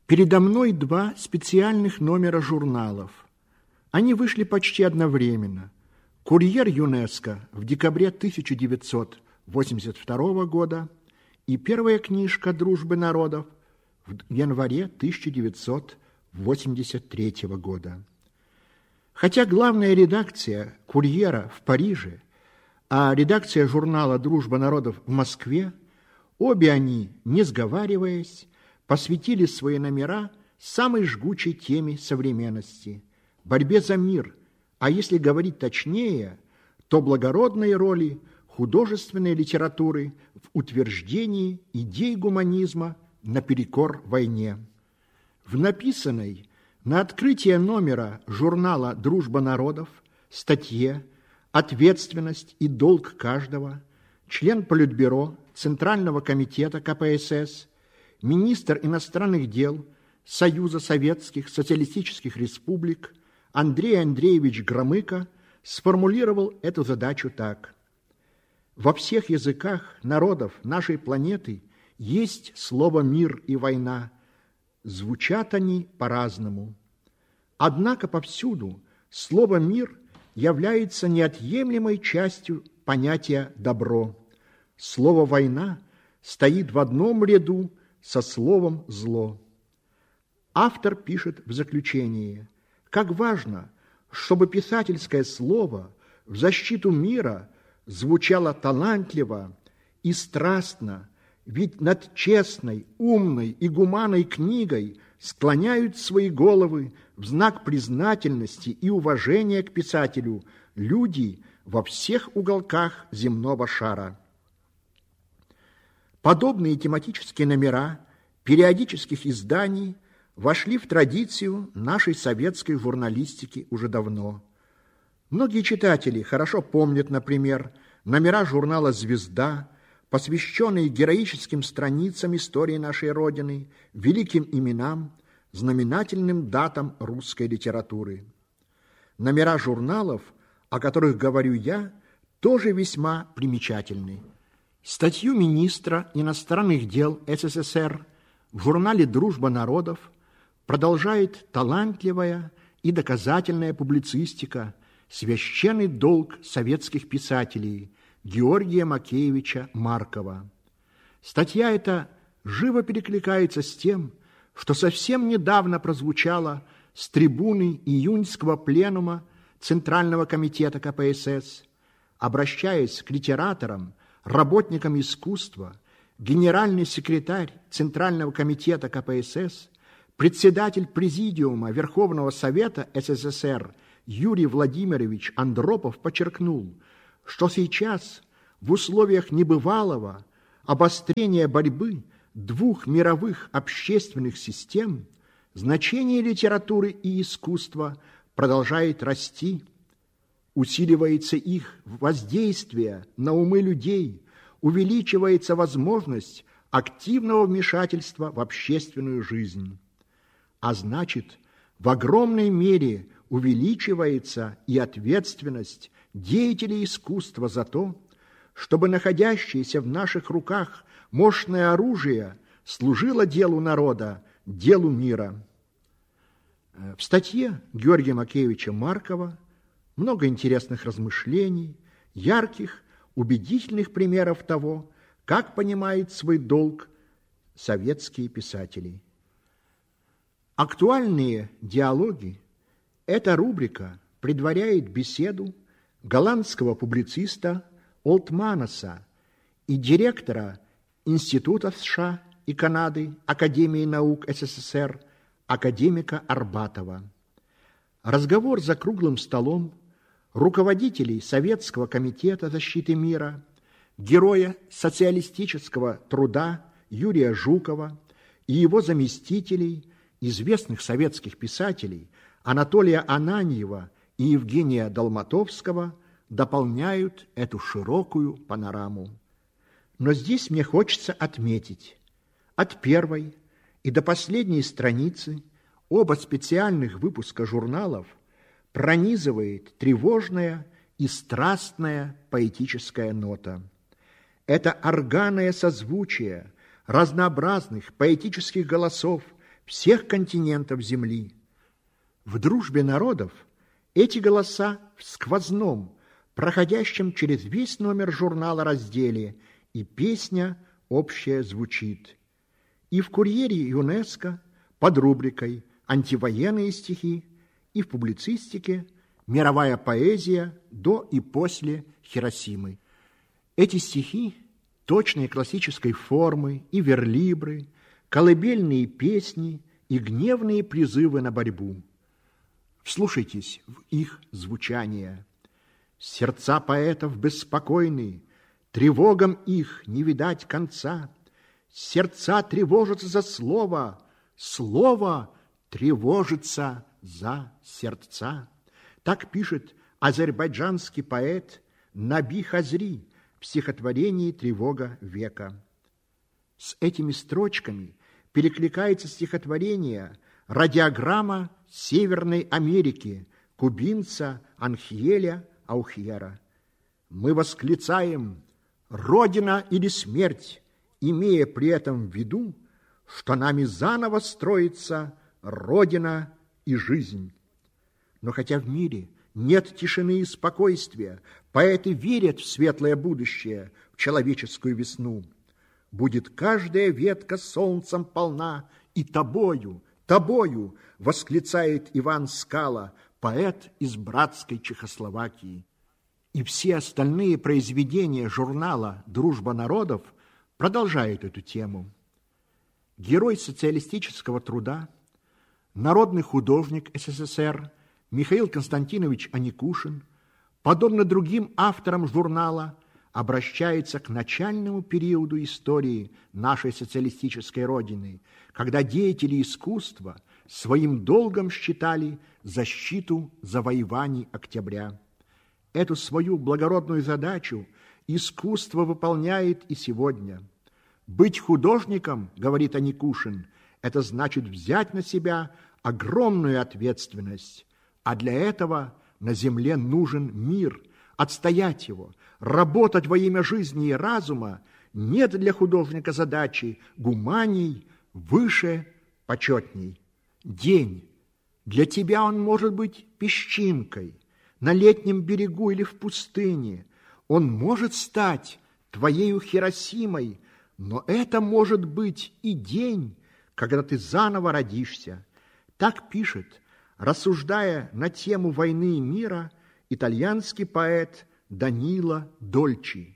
Передо мной два специальных номера журналов. Они вышли почти одновременно. «Курьер ЮНЕСКО» в декабре 1982 года и первая книжка «Дружбы народов» в январе 1983 года. Хотя главная редакция «Курьера» в Париже, а редакция журнала «Дружба народов» в Москве, обе они, не сговариваясь, посвятили свои номера самой жгучей теме современности – борьбе за мир, а если говорить точнее, то благородной роли художественной литературы в утверждении идей гуманизма наперекор войне. В написанной на открытие номера журнала «Дружба народов» статье «Ответственность и долг каждого» член Политбюро Центрального комитета КПСС, министр иностранных дел Союза Советских Социалистических Республик Андрей Андреевич Громыко сформулировал эту задачу так. Во всех языках народов нашей планеты есть слово «мир» и «война». Звучат они по-разному. Однако повсюду слово «мир» является неотъемлемой частью понятия «добро». Слово «война» стоит в одном ряду со словом «зло». Автор пишет в заключении, как важно, чтобы писательское слово в защиту мира звучало талантливо и страстно, ведь над честной, умной и гуманной книгой склоняют свои головы в знак признательности и уважения к писателю люди во всех уголках земного шара. Подобные тематические номера периодических изданий вошли в традицию нашей советской журналистики уже давно. Многие читатели хорошо помнят, например, номера журнала «Звезда», посвященные героическим страницам истории нашей Родины, великим именам, знаменательным датам русской литературы. Номера журналов, о которых говорю я, тоже весьма примечательны. Статью министра иностранных дел СССР в журнале «Дружба народов» продолжает талантливая и доказательная публицистика, священный долг советских писателей Георгия Макеевича Маркова. Статья эта живо перекликается с тем, что совсем недавно прозвучало с трибуны июньского пленума Центрального комитета КПСС, обращаясь к литераторам, работникам искусства, генеральный секретарь Центрального комитета КПСС, председатель Президиума Верховного Совета СССР Юрий Владимирович Андропов подчеркнул, что сейчас в условиях небывалого обострения борьбы двух мировых общественных систем значение литературы и искусства продолжает расти. Усиливается их воздействие на умы людей, увеличивается возможность активного вмешательства в общественную жизнь. А значит, в огромной мере увеличивается и ответственность деятелей искусства за то, чтобы находящееся в наших руках мощное оружие служило делу народа, делу мира. В статье Георгия Макеевича Маркова много интересных размышлений, ярких, убедительных примеров того, как понимают свой долг советские писатели. Актуальные диалоги – эта рубрика предваряет беседу голландского публициста Олтманаса и директора Института США и Канады Академии наук СССР академика Арбатова. Разговор за круглым столом руководителей Советского комитета защиты мира, героя социалистического труда Юрия Жукова и его заместителей, известных советских писателей Анатолия Ананьева и Евгения Долматовского, дополняют эту широкую панораму. Но здесь мне хочется отметить, от первой и до последней страницы оба специальных выпуска журналов пронизывает тревожная и страстная поэтическая нота. Это органное созвучие разнообразных поэтических голосов всех континентов Земли. В «Дружбе народов» эти голоса в сквозном, проходящем через весь номер журнала разделе, и песня общая звучит. И в «Курьере» ЮНЕСКО под рубрикой «Антивоенные стихи», и в публицистике «Мировая поэзия до и после Хиросимы». Эти стихи точной классической формы и верлибры, колыбельные песни и гневные призывы на борьбу. Вслушайтесь в их звучание. Сердца поэтов беспокойны, тревогам их не видать конца. Сердца тревожатся за слово, слово тревожится за сердца. Так пишет азербайджанский поэт Наби Хазри в стихотворении «Тревога века». С этими строчками перекликается стихотворение «Радиограмма Северной Америки» кубинца Анхиеля Аухьера. Мы восклицаем «Родина или смерть», имея при этом в виду, что нами заново строится Родина и жизнь. Но хотя в мире нет тишины и спокойствия, поэты верят в светлое будущее, в человеческую весну. Будет каждая ветка солнцем полна, и тобою, тобою, восклицает Иван Скала, поэт из братской Чехословакии. И все остальные произведения журнала «Дружба народов» продолжают эту тему. Герой социалистического труда, народный художник СССР Михаил Константинович Аникушин, подобно другим авторам журнала, обращается к начальному периоду истории нашей социалистической родины, когда деятели искусства своим долгом считали защиту завоеваний октября. Эту свою благородную задачу искусство выполняет и сегодня. Быть художником, говорит Аникушин, это значит взять на себя огромную ответственность, а для этого на земле нужен мир, отстоять его, работать во имя жизни и разума. Нет для художника задачи гуманней, выше, почетней. День. Для тебя он может быть песчинкой, на летнем берегу или в пустыне. Он может стать твоею Хиросимой, но это может быть и день, когда ты заново родишься. Так пишет, рассуждая на тему войны и мира, итальянский поэт Данило Дольчи.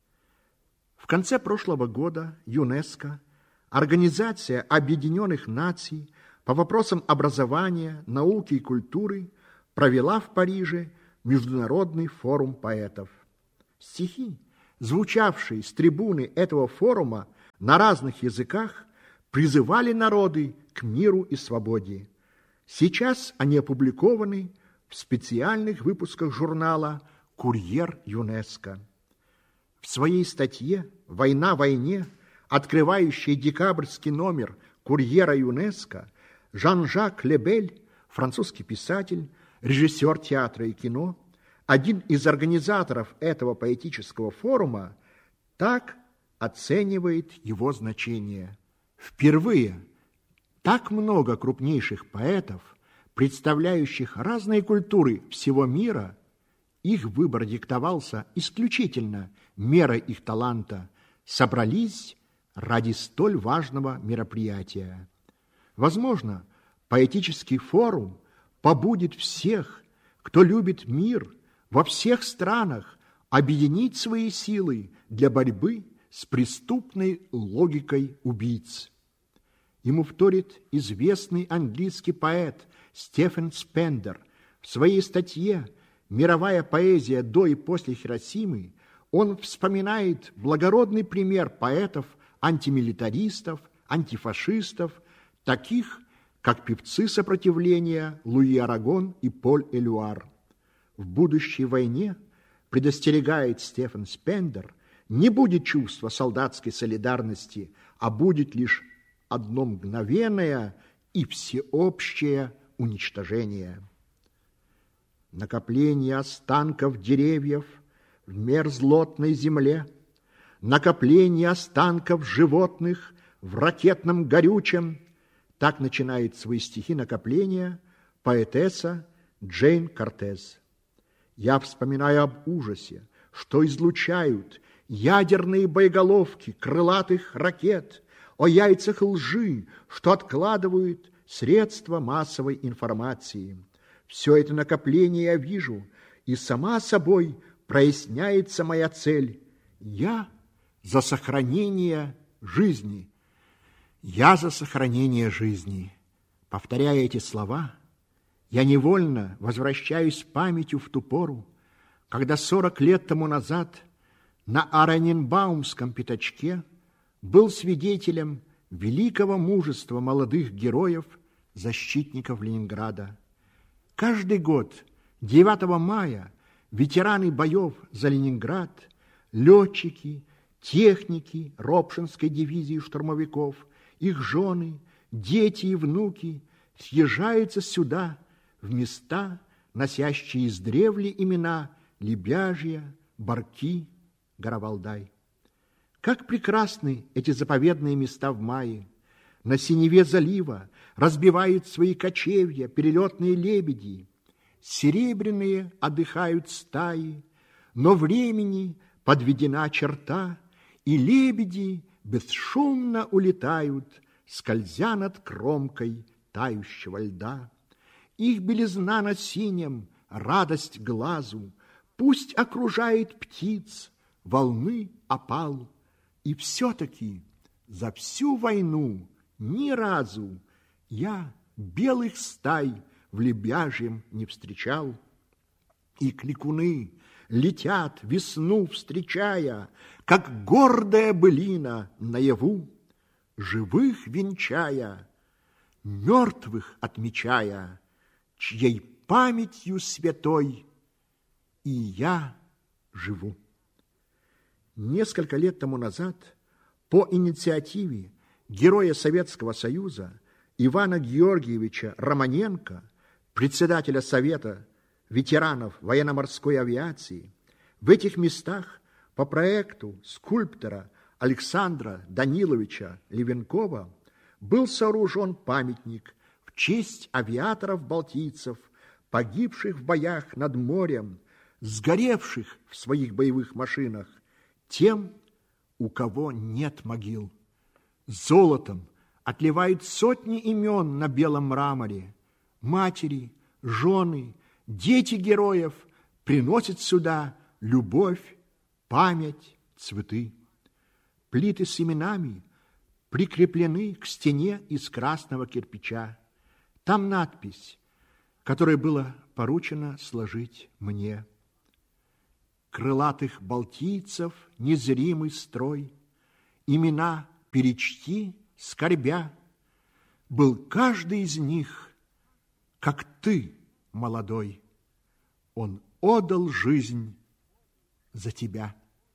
В конце прошлого года ЮНЕСКО, Организация Объединенных Наций по вопросам образования, науки и культуры, провела в Париже Международный форум поэтов. Стихи, звучавшие с трибуны этого форума на разных языках, призывали народы к миру и свободе. Сейчас они опубликованы в специальных выпусках журнала «Курьер ЮНЕСКО». В своей статье «Война войне», открывающей декабрьский номер «Курьера ЮНЕСКО», Жан-Жак Лебель, французский писатель, режиссер театра и кино, один из организаторов этого поэтического форума, так оценивает его значение. Впервые так много крупнейших поэтов, представляющих разные культуры всего мира, их выбор диктовался исключительно мерой их таланта, собрались ради столь важного мероприятия. Возможно, поэтический форум побудит всех, кто любит мир во всех странах, объединить свои силы для борьбы с преступной логикой убийц. Ему вторит известный английский поэт Стефан Спендер. В своей статье «Мировая поэзия до и после Хиросимы» он вспоминает благородный пример поэтов-антимилитаристов, антифашистов, таких, как певцы сопротивления Луи Арагон и Поль Элюар. В будущей войне, предостерегает Стефан Спендер, не будет чувства солдатской солидарности, а будет лишь одно мгновенное и всеобщее уничтожение. Накопление останков деревьев в мерзлотной земле, накопление останков животных в ракетном горючем, Так начинает свои стихи накопления поэтесса Джейн Кортес. Я вспоминаю об ужасе, что излучают ядерные боеголовки крылатых ракет, о яйцах лжи, что откладывают средства массовой информации. Все это накопление я вижу, и сама собой проясняется моя цель. Я за сохранение жизни. Я за сохранение жизни. Повторяя эти слова, я невольно возвращаюсь памятью в ту пору, когда 40 лет тому назад на Араненбаумском пятачке был свидетелем великого мужества молодых героев, защитников Ленинграда. Каждый год 9 мая ветераны боев за Ленинград, летчики, техники Ропшинской дивизии штурмовиков, их жены, дети и внуки съезжаются сюда, в места, носящие издревле имена Лебяжья, Барки, Горовалдай. Как прекрасны эти заповедные места в мае! На синеве залива разбивают свои кочевья перелетные лебеди, серебряные отдыхают стаи, но времени подведена черта, и лебеди бесшумно улетают, скользя над кромкой тающего льда. Их белизна на синем, радость глазу, пусть окружает птиц, волны опал. И все-таки за всю войну ни разу я белых стай в Лебяжьем не встречал. И кликуны летят весну встречая, как гордая былина наяву, живых венчая, мертвых отмечая, чьей памятью святой и я живу. Несколько лет тому назад по инициативе героя Советского Союза Ивана Георгиевича Романенко, председателя Совета ветеранов военно-морской авиации, в этих местах по проекту скульптора Александра Даниловича Левенкова был сооружен памятник в честь авиаторов-балтийцев, погибших в боях над морем, сгоревших в своих боевых машинах, тем, у кого нет могил. Золотом отливают сотни имен на белом мраморе. Матери, жены, дети героев приносят сюда любовь, память, цветы. Плиты с именами прикреплены к стене из красного кирпича. Там надпись, которой было поручено сложить мне. Крылатых балтийцев незримый строй, имена перечти, скорбя, был каждый из них, как ты, молодой, он отдал жизнь за тебя.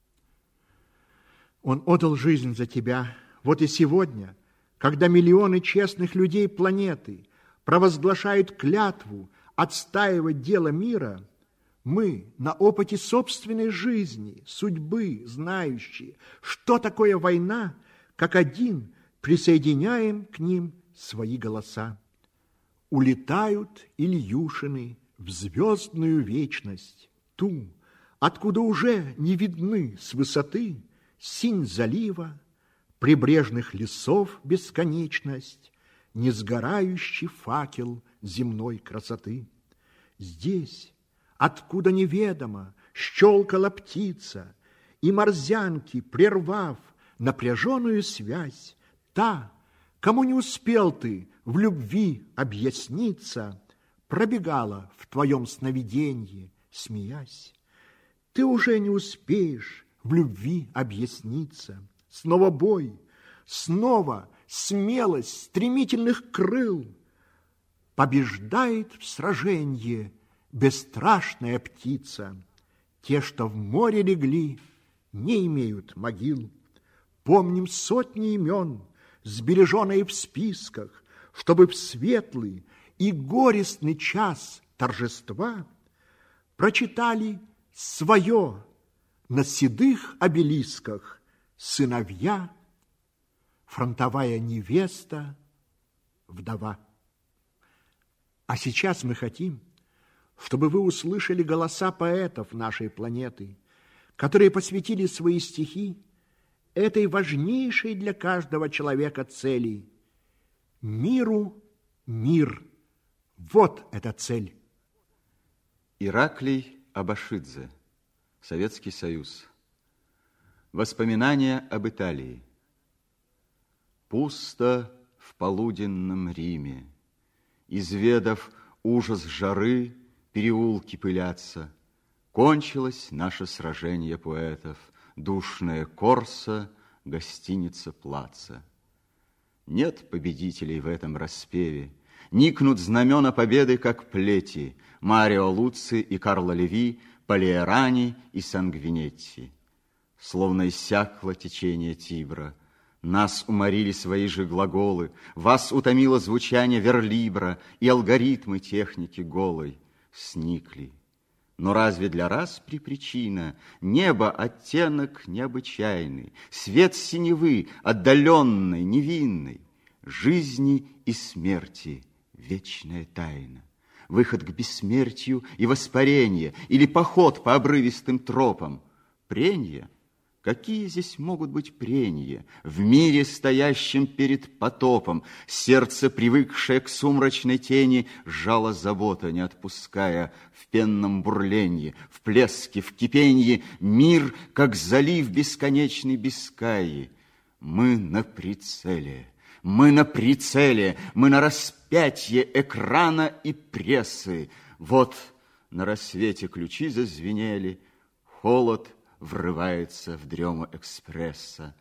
Он отдал жизнь за тебя. Вот и сегодня, когда миллионы честных людей планеты провозглашают клятву отстаивать дело мира, мы на опыте собственной жизни, судьбы, знающие, что такое война, как один присоединяем к ним свои голоса. Улетают Ильюшины в звездную вечность, ту, откуда уже не видны с высоты синь залива, прибрежных лесов бесконечность, несгорающий факел земной красоты. Здесь, откуда неведомо щелкала птица, и морзянки, прервав напряженную связь, та, кому не успел ты в любви объясниться, пробегала в твоем сновиденье, смеясь. Ты уже не успеешь в любви объясниться. Снова бой, снова смелость стремительных крыл. Побеждает в сраженье бесстрашная птица. Те, что в море легли, не имеют могил. Помним сотни имен, сбереженные в списках, чтобы в светлый и горестный час торжества прочитали свое на седых обелисках сыновья, фронтовая невеста, вдова. А сейчас мы хотим, чтобы вы услышали голоса поэтов нашей планеты, которые посвятили свои стихи этой важнейшей для каждого человека цели. Миру мир. Вот эта цель. Ираклий Абашидзе. Советский Союз. Воспоминания об Италии. Пусто в полуденном Риме. Изведав ужас жары, переулки пылятся. Кончилось наше сражение поэтов, душная Корса, гостиница Плаца. Нет победителей в этом распеве. Никнут знамена победы, как плети, Марио Луци и Карло Леви, Палеарани и Сангвинетти. Словно иссякло течение Тибра. Нас уморили свои же глаголы, вас утомило звучание верлибра, и алгоритмы техники голой сникли. Но разве для распри причина? Небо оттенок необычайный, свет синевы, отдаленной, невинной, жизни и смерти вечная тайна. Выход к бессмертию и воспарение, или поход по обрывистым тропам. Пренья? Какие здесь могут быть прения в мире, стоящем перед потопом? Сердце, привыкшее к сумрачной тени, сжало забота, не отпуская в пенном бурленье, в плеске, в кипенье. Мир, как залив бесконечный Бискайи. Мы на прицеле, мы на прицеле, мы на распятье экрана и прессы. Вот на рассвете ключи зазвенели, холод врывается в дрему экспресса.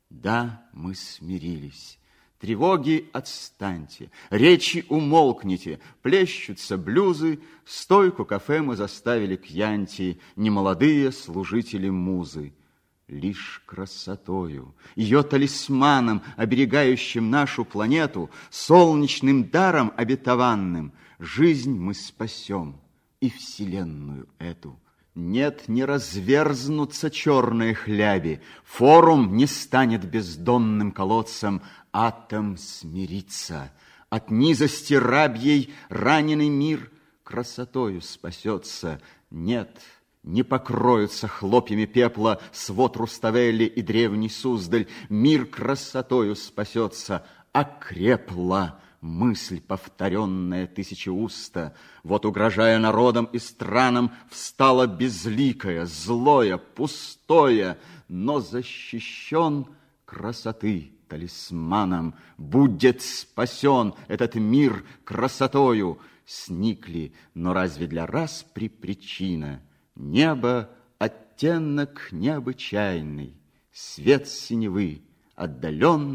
Да, мы смирились. Тревоги отстаньте, речи умолкните, плещутся блюзы, стойку кафе мы заставили кьянти, немолодые служители музы. Лишь красотою, ее талисманом, оберегающим нашу планету, солнечным даром обетованным, жизнь мы спасем и вселенную эту. Нет, не разверзнутся черные хляби, форум не станет бездонным колодцем, атом смирится. От низости рабьей раненый мир красотою спасется. Нет, не покроются хлопьями пепла свод Руставели и древний Суздаль. Мир красотою спасется, окрепла мысль, повторенная тысячеуста. Вот, угрожая народам и странам, встало безликое, злое, пустое, но защищен красоты талисманом. Будет спасен этот мир красотою. Сникли, но разве для распри причина? Небо оттенок необычайный, свет синевы, отдален